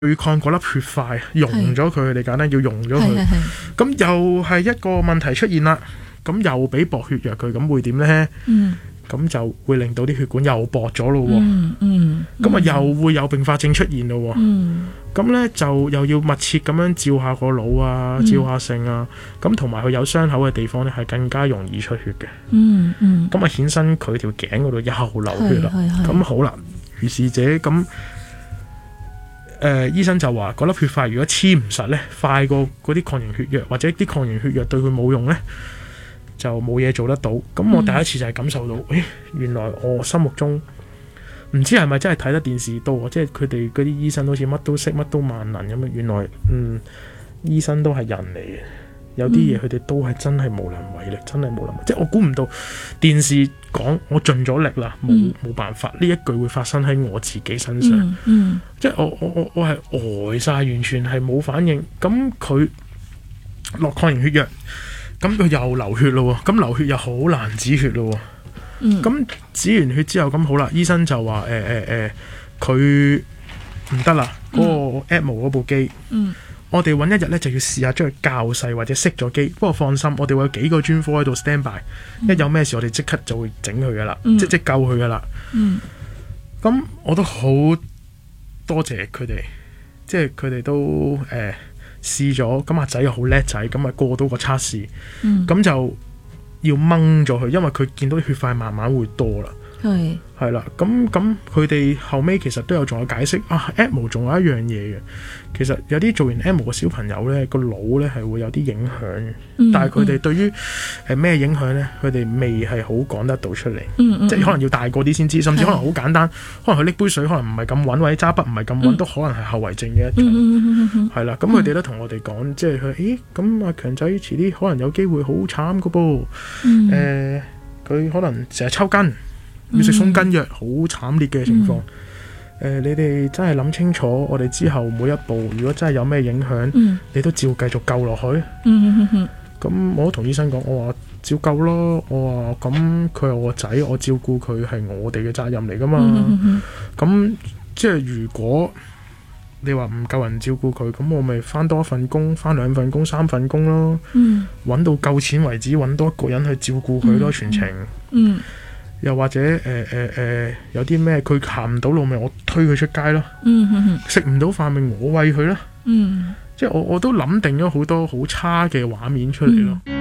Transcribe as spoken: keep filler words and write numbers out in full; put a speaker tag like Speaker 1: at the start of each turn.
Speaker 1: 對抗嗰粒血塊，溶咗佢，你簡單要溶咗佢。咁又係一個問題出現啦。咁又俾薄血藥佢，咁會點呢？嗯，咁就會令到啲血管又薄咗咯。嗯嗯，咁啊又會有併發症出現咯。嗯，咁呢就又要密切咁樣照下個腦啊，照下性啊。咁同埋佢有傷口嘅地方呢，係更加容易出血嘅。嗯嗯，咁啊衍生佢條頸嗰度又流血啦。咁好啦，如是者咁。誒、呃、醫生就話嗰粒血塊如果黐唔實咧，快過嗰啲抗凝血藥或者啲抗凝血藥對佢冇用咧，就冇嘢做得到。咁我第一次就係感受到，誒、嗯、原來我心目中唔知係咪真係睇得電視多，即係佢哋嗰啲醫生好似乜都識乜都萬能咁樣。原來嗯醫生都係人嚟嘅，有啲嘢佢哋都係真係無能為力，真係無能為力。即係我估唔到電視講我盡咗力啦，冇冇、嗯、辦法，呢一句會發生喺我自己身上。嗯嗯、即係我我我我係呆晒，完全係冇反應。咁佢落抗凝血藥，咁佢又流血咯。咁流血又好難止血咯。咁、嗯、止完血之後，咁好啦，醫生就話誒誒誒，佢唔得啦，嗰、嗰個 E C M O 嗰部機。嗯我哋揾一日咧就要試下將佢校細或者熄咗機，不過放心，我哋會有幾個專科喺度 stand by，嗯、一有咩事我哋即刻就會整佢噶啦，即即救佢噶啦。咁、嗯、我都好多謝佢哋，即係佢哋都誒、呃、試咗，咁阿仔又好叻仔，咁啊過到個測試，咁、嗯、就要掹咗佢，因為佢見到啲血塊慢慢會多啦。係係啦，咁咁佢哋後尾其實都有仲有解釋啊 E C M O 仲有一樣嘢嘅，其實有啲做完 E C M O 嘅小朋友咧個腦咧係會有啲影響嘅、嗯，但係佢哋對於係咩影響咧，佢哋未係好講得到出嚟、嗯，即係可能要大個啲先知，甚至可能好簡單，可能佢拎杯水可能唔係咁穩，或者揸筆唔係咁穩，都可能係後遺症嘅一種，係、嗯、啦，咁佢哋都同我哋講，即係佢，咦，咁阿強仔遲啲可能有機會好慘噶噃，誒、嗯，佢、呃、可能成日抽筋。要食鬆筋藥，好慘烈嘅情況。誒、嗯呃，你哋真係諗清楚，我哋之後每一步，如果真係有咩影響、嗯，你都照繼續救落去。咁、嗯嗯嗯、我都同醫生講，我話照救咯。我話咁佢係我仔，我照顧佢係我哋嘅責任嚟噶嘛。咁、嗯嗯、即係如果你話唔夠人照顧佢，咁我咪翻多一份工，翻兩份工，三份工咯。嗯，揾到夠錢為止，揾多一個人去照顧佢咯、嗯，全程。嗯。嗯又或者誒誒誒有啲咩佢行唔到路咪我推佢出街咯，食唔到飯咪我餵佢咯，即係我我都諗定咗好多好差嘅畫面出嚟咯。嗯